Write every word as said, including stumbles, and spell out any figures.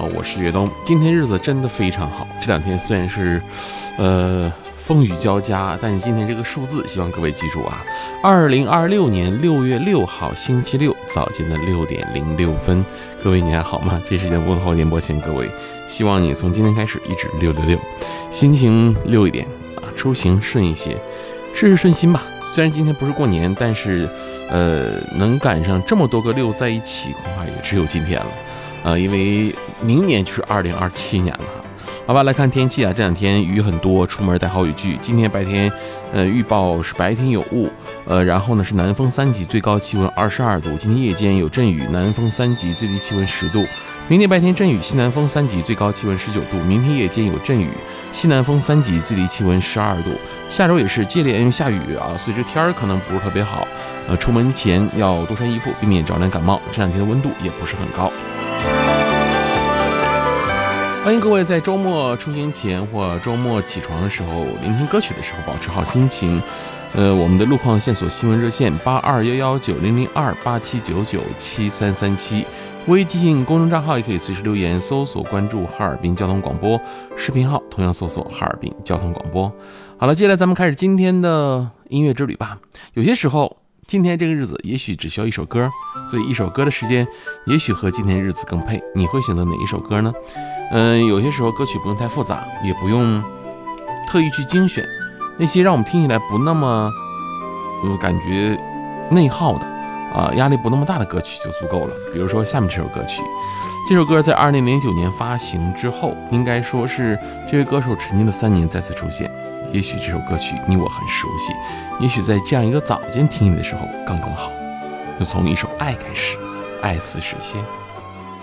好，我是岳东。今天日子真的非常好，这两天虽然是，呃，风雨交加，但是今天这个数字，希望各位记住啊，二零二六年六月六号星期六早间的六点零六分，各位你还好吗？这时间问候联播前各位，希望你从今天开始一直六六六，心情溜一点啊，出行顺一些，事事顺心吧。虽然今天不是过年，但是，呃，能赶上这么多个六在一起，恐怕也只有今天了。呃，因为明年就是二零二七年了。好吧，来看天气啊，这两天雨很多，出门带好雨具。今天白天，呃，预报是白天有雾，呃，然后呢是南风三级，最高气温二十二度。今天夜间有阵雨，南风三级，最低气温十度。明天白天阵雨，西南风三级，最高气温十九度。明天夜间有阵雨，西南风三级，最低气温十二度。下周也是接连下雨啊，所以这天儿可能不是特别好。呃，出门前要多穿衣服，避免着凉感冒。这两天的温度也不是很高。欢迎各位在周末出行前或周末起床的时候聆听歌曲的时候保持好心情。呃，我们的路况线索新闻热线八二幺幺九零零二八七九九七三三七，微信公众账号也可以随时留言，搜索关注哈尔滨交通广播，视频号同样搜索哈尔滨交通广播。好了，接下来咱们开始今天的音乐之旅吧。有些时候今天这个日子也许只需要一首歌，所以一首歌的时间也许和今天日子更配。你会选择哪一首歌呢？嗯，有些时候歌曲不用太复杂，也不用特意去精选，那些让我们听起来不那么呃感觉内耗的啊、呃，压力不那么大的歌曲就足够了。比如说下面这首歌曲，这首歌在二零零九年发行之后，应该说是这位歌手沉寂了三年再次出现。也许这首歌曲你我很熟悉，也许在这样一个早间听你的时候刚刚好。就从一首爱开始，爱似水仙。